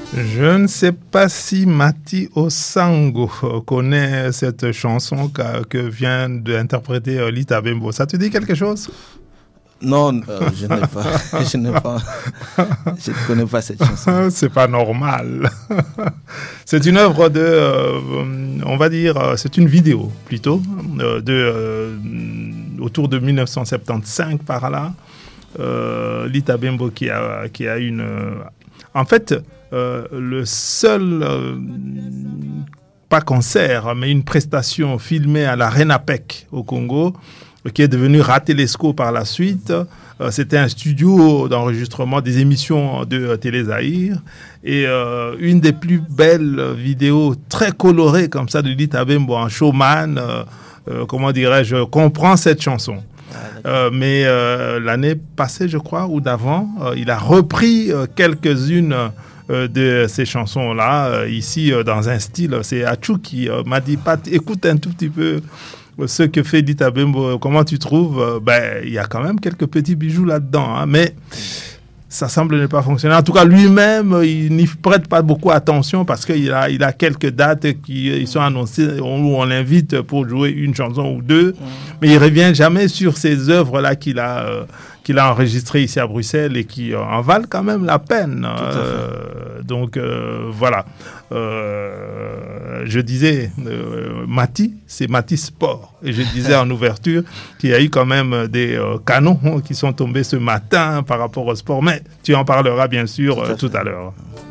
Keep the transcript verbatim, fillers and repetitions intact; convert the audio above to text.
Je ne sais pas si Mati Osango connaît cette chanson que, que vient d'interpréter Lita Bembo. Ça te dit quelque chose? Non, euh, je n'ai pas, je n'ai pas, je ne connais pas cette chanson. C'est pas normal. C'est une œuvre de, euh, on va dire, c'est une vidéo plutôt, euh, de euh, autour de dix-neuf cent soixante-quinze par là. Euh, Lita Bembo qui a, qui a une, euh, en fait, euh, le seul, euh, pas concert, mais une prestation filmée à la Renapec au Congo, qui est devenu Ratelesco par la suite. Euh, c'était un studio d'enregistrement des émissions de euh, Télé Zaïre. Et euh, une des plus belles vidéos très colorées comme ça de Lita Bembo en showman, euh, euh, comment dirais-je, comprend cette chanson. Euh, mais euh, l'année passée, je crois, ou d'avant, euh, il a repris euh, quelques-unes euh, de ces chansons-là, euh, ici, euh, dans un style. C'est Achou qui euh, m'a dit, Pat, écoute un tout petit peu ce que fait Lita Bembo, comment tu trouves? Ben, il y a quand même quelques petits bijoux là-dedans, hein, mais ça semble ne pas fonctionner. En tout cas, lui-même, il n'y prête pas beaucoup attention parce qu'il a, il a quelques dates qui ils sont annoncées où on l'invite pour jouer une chanson ou deux, mais il ne revient jamais sur ces œuvres-là qu'il a, euh, qu'il a enregistrées ici à Bruxelles et qui euh, en valent quand même la peine. Euh, donc, euh, voilà. Euh, je disais, euh, Mati, c'est Mati Sport. Et je disais en ouverture qu'il y a eu quand même des euh, canons qui sont tombés ce matin par rapport au sport. Mais tu en parleras bien sûr tout, euh, tout à l'heure.